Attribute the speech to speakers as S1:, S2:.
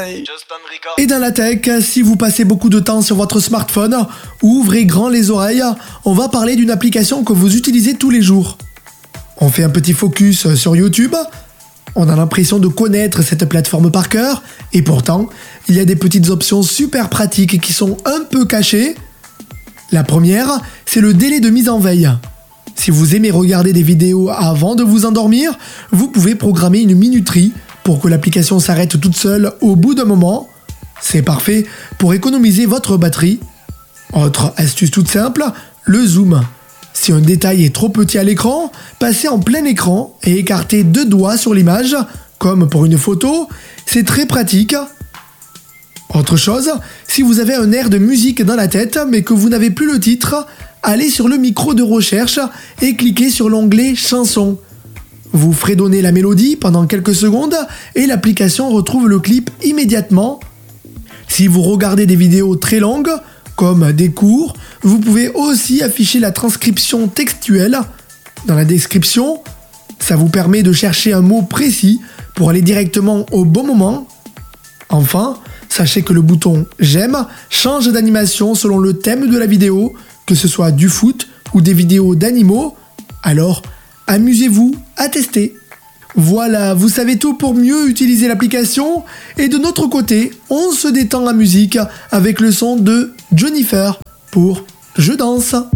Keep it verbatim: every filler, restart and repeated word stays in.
S1: Hey.
S2: Et dans la tech, si vous passez beaucoup de temps sur votre smartphone, ouvrez grand les oreilles, on va parler d'une application que vous utilisez tous les jours. On fait un petit focus sur YouTube, on a l'impression de connaître cette plateforme par cœur, et pourtant, il y a des petites options super pratiques qui sont un peu cachées. La première, c'est le délai de mise en veille. Si vous aimez regarder des vidéos avant de vous endormir, vous pouvez programmer une minuterie pour que l'application s'arrête toute seule au bout d'un moment. C'est parfait pour économiser votre batterie. Autre astuce toute simple, le zoom. Si un détail est trop petit à l'écran, passez en plein écran et écartez deux doigts sur l'image, comme pour une photo, c'est très pratique. Autre chose, si vous avez un air de musique dans la tête mais que vous n'avez plus le titre, allez sur le micro de recherche et cliquez sur l'onglet Chansons. Vous fredonnez la mélodie pendant quelques secondes et l'application retrouve le clip immédiatement. Si vous regardez des vidéos très longues, comme des cours, vous pouvez aussi afficher la transcription textuelle. Dans la description, ça vous permet de chercher un mot précis pour aller directement au bon moment. Enfin, sachez que le bouton « J'aime » change d'animation selon le thème de la vidéo, que ce soit du foot ou des vidéos d'animaux. Alors, amusez-vous à tester. Voilà, vous savez tout pour mieux utiliser l'application. Et de notre côté, on se détend à musique avec le son de Jennifer pour Je danse.